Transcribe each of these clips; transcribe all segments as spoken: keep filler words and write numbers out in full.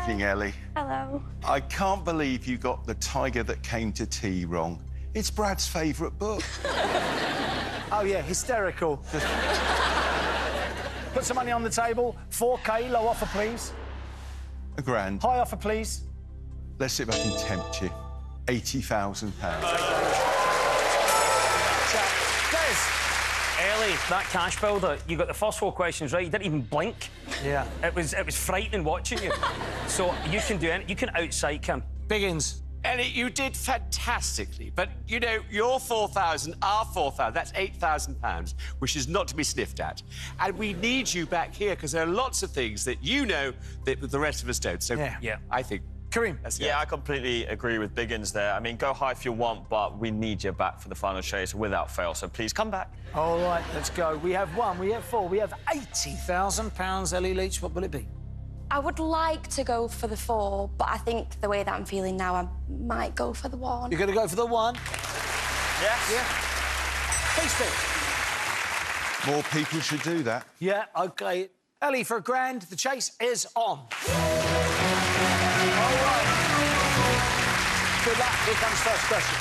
evening, Ellie. Hello. I can't believe you got The Tiger That Came to Tea wrong. It's Brad's favourite book. Oh, yeah, hysterical. Put some money on the table. four K, low offer, please. A grand. High offer, please. Let's see if I can tempt you. eighty thousand pounds. Ellie, that cash builder, you got the first four questions right. You didn't even blink. Yeah. It was it was frightening watching you. So you can do it. You can outpsych him. Biggins. Ellie, you did fantastically, but, you know, your four thousand, our four thousand, that's eight thousand pounds, which is not to be sniffed at. And we need you back here, because there are lots of things that you know that the rest of us don't. So, Yeah. Yeah. I think... Kareem. Let's go. Yeah, I completely agree with Biggins there. I mean, go high if you want, but we need you back for the final chase without fail, so please come back. All right, let's go. We have one, we have four, we have eighty thousand pounds. Ellie Leach, what will it be? I would like to go for the four, but I think the way that I'm feeling now, I might go for the one. You're going to go for the one? Yes? Yeah. Please do. More people should do that. Yeah, OK. Ellie, for a grand, the chase is on. All right. Good luck. Here comes first question.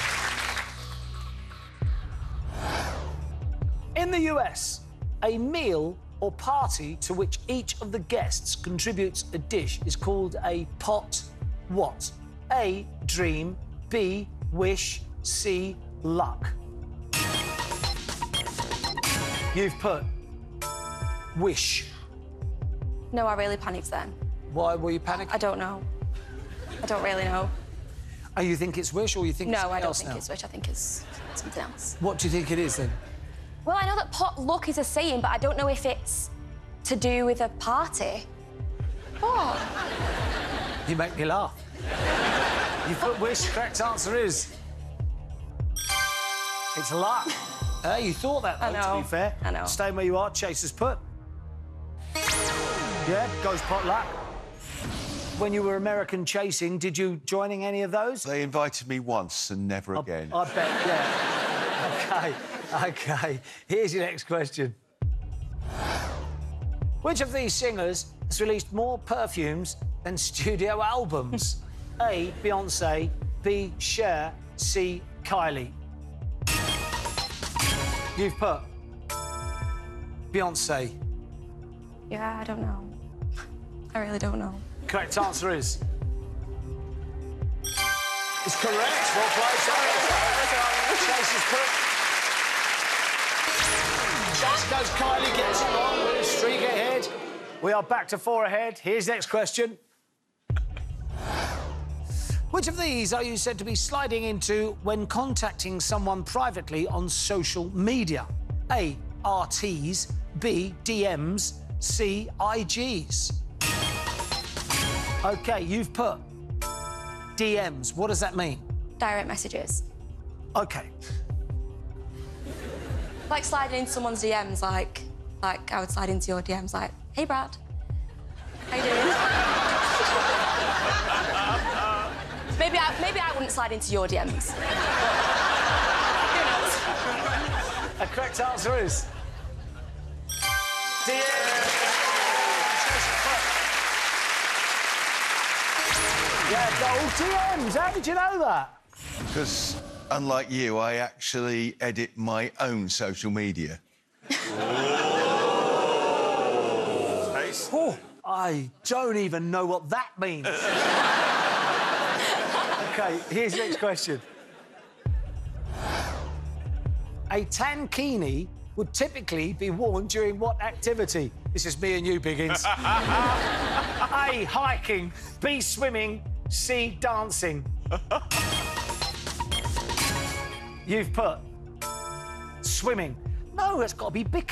In the U S, a meal or party to which each of the guests contributes a dish is called a pot what? A, dream, B, wish, C, luck. You've put wish. No, I really panicked then. Why were you panicking? I don't know. I don't really know. Oh, you think it's wish or you think it's No, something I don't else think now? it's wish. I think it's something else. What do you think it is, then? Well, I know that potluck is a saying, but I don't know if it's to do with a party. What? You make me laugh. You put wish, correct answer is... It's luck. Uh, you thought that, though, I know. to be fair. I know. Staying where you are, Chaser's put. Yeah, goes pot luck. When you were American chasing, did you joining any of those? They invited me once and never I- again. I bet, yeah. OK, OK. Here's your next question. Which of these singers has released more perfumes than studio albums? A, Beyoncé, B, Cher, C, Kylie. You've put Beyoncé. Yeah, I don't know. I really don't know. Correct answer is... It's correct. Well played, Chase is put. Chase goes, Kylie gets it wrong with a streak ahead. We are back to four ahead. Here's the next question. Which of these are you said to be sliding into when contacting someone privately on social media? A, R Ts, B, D Ms, C, I Gs. OK, you've put D Ms. What does that mean? Direct messages. OK. Like sliding into someone's D Ms, like... Like, I would slide into your D Ms, like, hey, Brad. How you doing? maybe, I, maybe I wouldn't slide into your D Ms. Who knows? A correct answer is... D Ms. Yeah, gold D Ms. How did you know that? Because, unlike you, I actually edit my own social media. Oh, I don't even know what that means. OK, here's the next question. A tankini would typically be worn during what activity? This is me and you, Biggins. A, hiking. B, swimming. C, dancing. You've put swimming. No, it's got to be bikini.